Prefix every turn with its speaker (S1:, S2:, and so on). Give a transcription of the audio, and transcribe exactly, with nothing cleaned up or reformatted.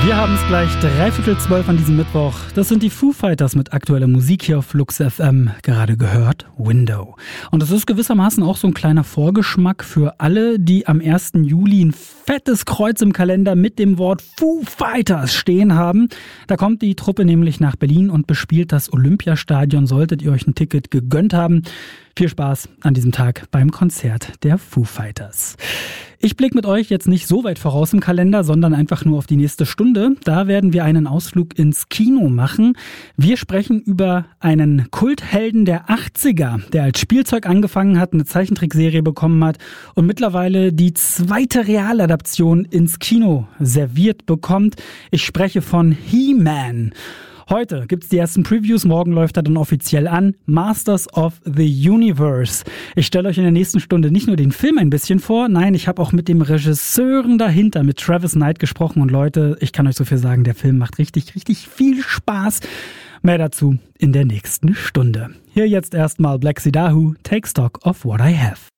S1: Wir haben es gleich dreiviertel zwölf an diesem Mittwoch. Das sind die Foo Fighters mit aktueller Musik hier auf Flux F M. Gerade gehört, Window. Und das ist gewissermaßen auch so ein kleiner Vorgeschmack für alle, die am ersten Juli ein fettes Kreuz im Kalender mit dem Wort Foo Fighters stehen haben. Da kommt die Truppe nämlich nach Berlin und bespielt das Olympiastadion. Solltet ihr euch ein Ticket gegönnt haben, viel Spaß an diesem Tag beim Konzert der Foo Fighters. Ich blicke mit euch jetzt nicht so weit voraus im Kalender, sondern einfach nur auf die nächste Stunde. Da werden wir einen Ausflug ins Kino machen. Wir sprechen über einen Kulthelden der achtziger, der als Spielzeug angefangen hat, eine Zeichentrickserie bekommen hat und mittlerweile die zweite Realadaption ins Kino serviert bekommt. Ich spreche von He-Man. Heute gibt's die ersten Previews, morgen läuft er dann offiziell an. Masters of the Universe. Ich stelle euch in der nächsten Stunde nicht nur den Film ein bisschen vor, nein, ich habe auch mit dem Regisseuren dahinter, mit Travis Knight gesprochen. Und Leute, ich kann euch so viel sagen, der Film macht richtig, richtig viel Spaß. Mehr dazu in der nächsten Stunde. Hier jetzt erstmal Black Sea Dahu, Take Stock of What I Have.